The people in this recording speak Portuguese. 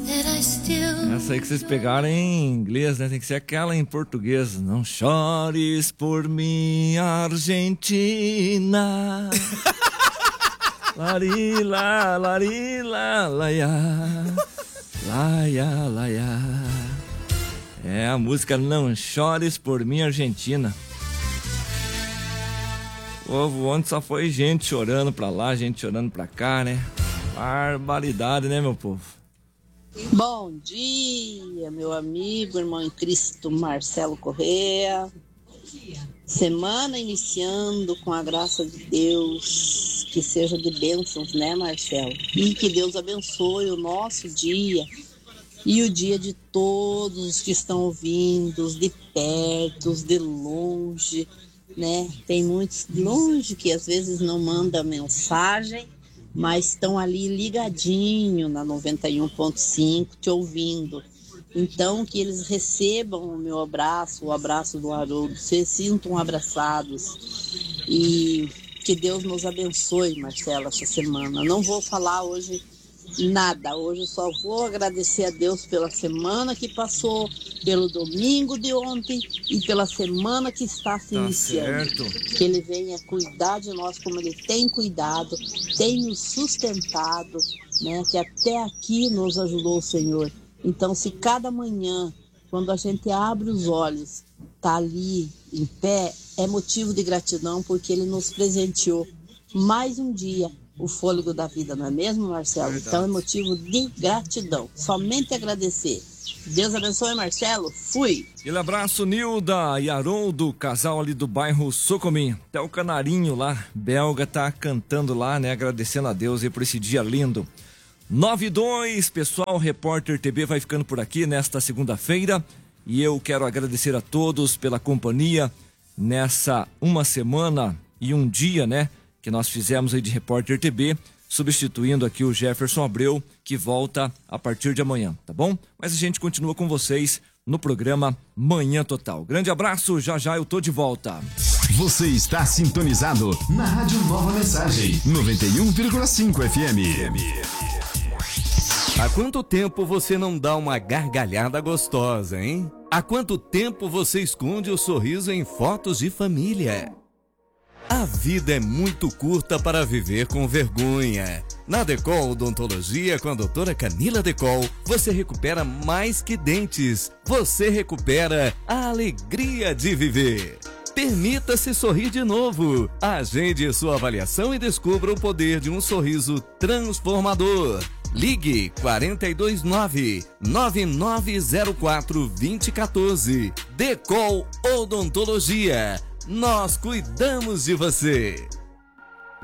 Essa aí que vocês pegaram em inglês, né? Tem que ser aquela em português. Não chores por mim, Argentina. Larila, larila, laia. Laia, laia. É a música Não Chores por mim, Argentina. Povo, ontem só foi gente chorando pra lá, gente chorando pra cá, né? Barbaridade, né, meu povo? Bom dia, meu amigo, irmão em Cristo, Marcelo Correa. Semana iniciando com a graça de Deus, que seja de bênçãos, né, Marcelo? E que Deus abençoe o nosso dia e o dia de todos os que estão ouvindo, os de perto, os de longe, né? Tem muitos de longe que às vezes não mandam mensagem, mas estão ali ligadinho na 91.5 te ouvindo. Então que eles recebam o meu abraço, o abraço do Haroldo, se sintam abraçados e que Deus nos abençoe, Marcela, essa semana. Não vou falar hoje nada, hoje eu só vou agradecer a Deus pela semana que passou, pelo domingo de ontem e pela semana que está se iniciando. Certo. Que Ele venha cuidar de nós como Ele tem cuidado, tem nos sustentado, né? Que até aqui nos ajudou o Senhor. Então, se cada manhã, quando a gente abre os olhos, está ali em pé, é motivo de gratidão, porque Ele nos presenteou mais um dia, o fôlego da vida, não é mesmo, Marcelo? Verdade. Então é motivo de gratidão, somente agradecer. Deus abençoe, Marcelo. Fui! Aquele abraço, Nilda e Haroldo, casal ali do bairro Socomim. Até o canarinho lá, belga, tá cantando lá, né? Agradecendo a Deus aí por esse dia lindo. 9-2, pessoal, Repórter TV vai ficando por aqui nesta segunda-feira. E eu quero agradecer a todos pela companhia nessa uma semana e um dia, né? Que nós fizemos aí de Repórter TV, substituindo aqui o Jefferson Abreu, que volta a partir de amanhã, tá bom? Mas a gente continua com vocês no programa Manhã Total. Grande abraço, já já eu tô de volta. Você está sintonizado na Rádio Nova Mensagem, 91,5 FM. Há quanto tempo você não dá uma gargalhada gostosa, hein? Há quanto tempo você esconde o sorriso em fotos de família? A vida é muito curta para viver com vergonha. Na Decol Odontologia, com a doutora Camila Decol, você recupera mais que dentes. Você recupera a alegria de viver. Permita-se sorrir de novo. Agende sua avaliação e descubra o poder de um sorriso transformador. Ligue 429-9904-2014. Decol Odontologia. Nós cuidamos de você.